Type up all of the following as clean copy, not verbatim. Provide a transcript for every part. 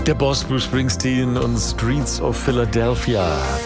Der Boss Bruce Springsteen und Streets of Philadelphia.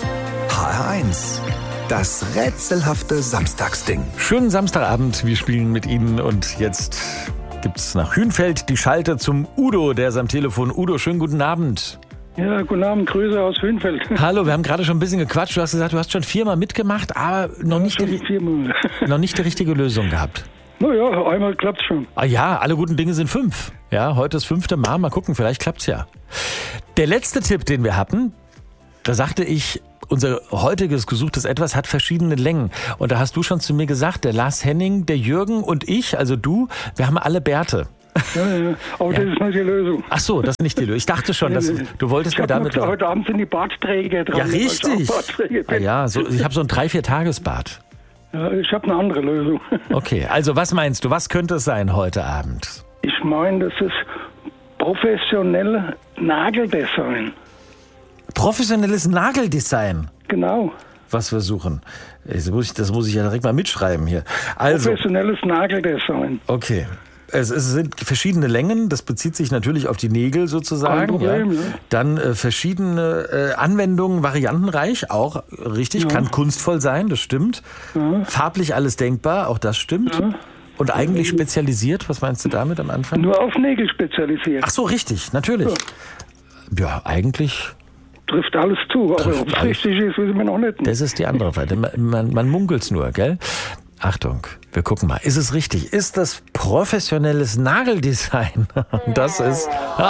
HR1, das rätselhafte Samstagsding. Schönen Samstagabend, wir spielen mit Ihnen und jetzt gibt's nach Hünfeld die Schalte zum Udo, der ist am Telefon. Udo, schönen guten Abend. Ja, guten Abend, Grüße aus Hünfeld. Hallo, wir haben gerade schon ein bisschen gequatscht. Du hast gesagt, du hast schon 4-mal mitgemacht, aber noch nicht die richtige Lösung gehabt. Naja, einmal klappt's schon. Ah ja, alle guten Dinge sind 5. Ja, heute ist 5. Mal. Mal gucken, vielleicht klappt's ja. Der letzte Tipp, den wir hatten, da sagte ich, unser heutiges gesuchtes Etwas hat verschiedene Längen. Und da hast du schon zu mir gesagt, der Lars Henning, der Jürgen und ich, also du, wir haben alle Bärte. Ja, aber das ist nicht die Lösung. Ach so, das ist nicht die Lösung. Ich dachte schon, dass du wolltest mir damit... Heute Abend sind die Bartträger dran. Ja, richtig. Ja, so, ich habe so einen 3-4-Tages-Bart. Ja, ich habe eine andere Lösung. Okay, also was meinst du? Was könnte es sein heute Abend? Ich meine, das ist professionelle Nageldesign. Professionelles Nageldesign? Genau. Was wir suchen. Das muss ich ja direkt mal mitschreiben hier. Also, professionelles Nageldesign. Okay. Es sind verschiedene Längen, das bezieht sich natürlich auf die Nägel sozusagen. Kein Problem, ja. Dann verschiedene Anwendungen, variantenreich, auch richtig, ja. Kann kunstvoll sein, das stimmt. Ja. Farblich alles denkbar, auch das stimmt. Ja. Und eigentlich spezialisiert, was meinst du damit am Anfang? Nur auf Nägel spezialisiert. Ach so, richtig, natürlich. Ja, eigentlich... Trifft alles zu, aber ob es richtig ist, wissen wir noch nicht. Das ist die andere Seite. Man munkelt's nur, gell? Achtung, wir gucken mal. Ist es richtig? Ist das professionelles Nageldesign? Das ist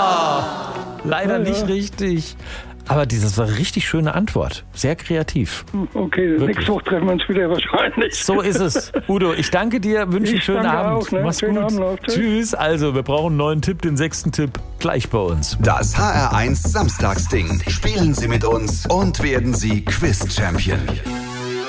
leider nicht richtig. Aber das war eine richtig schöne Antwort. Sehr kreativ. Okay, nächste Woche treffen wir uns wieder wahrscheinlich. So ist es. Udo, ich danke dir, wünsche einen schönen Abend. Auch, ne? Mach's schönen gut. Abend noch. Tschüss. Also, wir brauchen einen neuen Tipp, den 6. Tipp, gleich bei uns. Das HR1 Samstagsding. Spielen Sie mit uns und werden Sie Quiz-Champion.